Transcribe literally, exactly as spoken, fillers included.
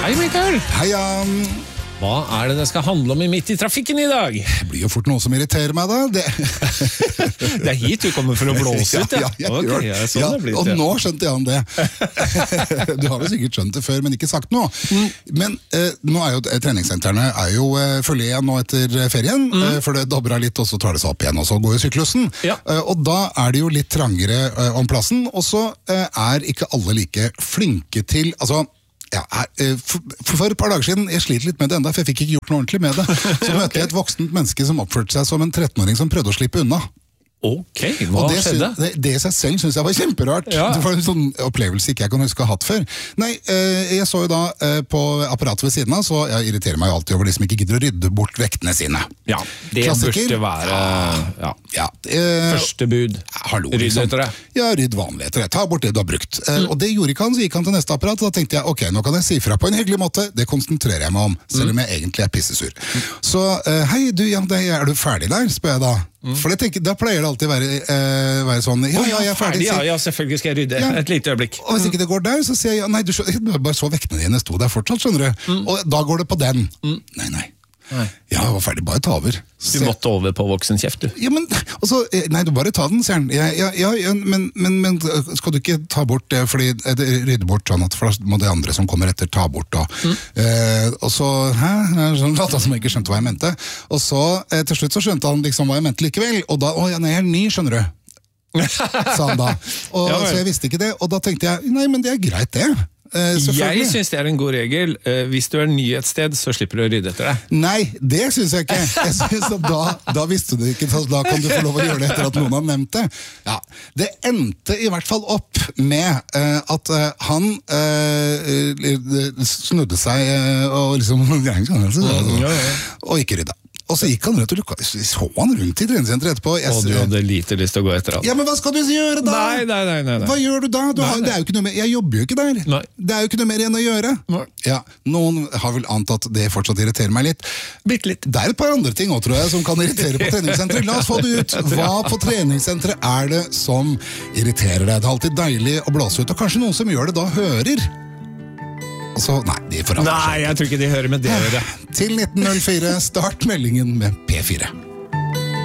Hei, Mikael. Hei, Jan. Hva er det det skal handle om i midt i trafikken i dag? Det blir jo fort noe som irriterer meg da. Det, det er hit du kommer for å blåse ut, ja. Ja, jeg okay, gjør det. Ja, sånn ja, det blitt, og ja. nå skjønte Jan det. Du har vel sikkert skjønt det før, men ikke sagt noe. Mm. Men eh, nå er jo treningssentrene er jo eh, følge igjen nå etter ferien, mm. eh, for det dobber litt, og så tar det seg opp igjen, og så går jo syklusen. Ja. Eh, og da er det jo litt trangere eh, om plassen, og så eh, er ikke alle like flinke til, altså, Ja, for, for et par dager siden, jeg sliter litt med det enda, for jeg fikk ikke gjort noe ordentlig med det. Så møtte jeg et voksent menneske som oppførte seg som en trettenåring som prøvde å slippe unna. Ok, hva det, skjedde? Det, det seg selv synes jeg var kjemperart. Ja. Det var en sånn opplevelse ikke jeg kan huske å ha hatt før. Nei, eh, jeg så jo da eh, på apparatet ved siden av, så jeg irriterer meg jo alltid over de som ikke gidder å rydde bort vektene sine. Ja, det Klassiker. Burde være ja. Ja, eh, første bud. Hallo, rydd liksom. etter det. Ja, rydd vanlig etter det. Ta bort det du har brukt. Eh, mm. Og det gjorde ikke han, så gikk han til neste apparat, og da tenkte jeg, ok, nå kan jeg si fra på en hyggelig måte, det konsentrerer jeg meg om, selv om jeg egentlig er pissesur. Mm. Så, eh, hei du, ja, er du ferdig der, spør jeg da. Mm. For det tenker, da pleier det alltid være, eh, være sånn, ja, ja, jeg er ferdig. Ja, ja, selvfølgelig skal jeg rydde ja. Et lite øyeblikk. Og hvis ikke det går der, så sier jeg, nei, du skjønner, bare så vektene dine sto der fortsatt, skjønner du. Mm. Og da går det på den. Mm. Nei, nei. Nei. Ja, jeg var ferdig, bare ta over. Du måtte over på voksenkjeft, du. Ja, men, altså, nei, du bare ta den, sier han. Ja, ja, ja, men, men, men skal du ikke ta bort det, fordi det rydder bort sånn at for da må det andre som kommer etter ta bort da. Mm. Eh, og så, hæ, sånn at han ikke skjønte hva jeg mente. Og så, eh, til slutt så skjønte han liksom hva jeg mente likevel, og da, å ja, nei, jeg er ny, skjønner du. Sa han da. Og, ja, så jeg visste ikke det, og da tenkte jeg, nei, men det er greit det. Uh, jeg synes det er en god regel. Uh, hvis du er ny et sted, så slipper du å rydde etter deg. Nei, det synes jeg ikke. Jeg synes at da, da visste du ikke, da kan du få lov å gjøre det etter at noen har nevnt det. Ja, det endte i hvert fall opp med uh, at uh, han uh, snudde seg uh, og liksom og ikke rydda. Og så gikk han rundt og lukka, så han rundt i treningssenteret etterpå. Jeg, og du hadde lite lyst til å gå etter han. Ja, men hva skal du gjøre da? Nei, nei, nei, nei. Hva gjør du da? Du har, nei, nei. Det er jo ikke noe mer, jeg jobber jo ikke der. Nei. Det er jo ikke noe mer igjen å gjøre. Nei. Ja, noen har vel antatt det fortsatt irriterer meg litt. Bitt litt. Det er et par andre ting også, tror jeg, som kan irritere på treningssenteret. La oss få det ut. Hva på treningssenteret er det som irriterer deg? Det er alltid deilig å blåse ut, og kanskje noen som gjør det da hører. Så, nei, de nei, jeg tror ikke de hører med det. Til nitten null fire, start meldingen med P fire.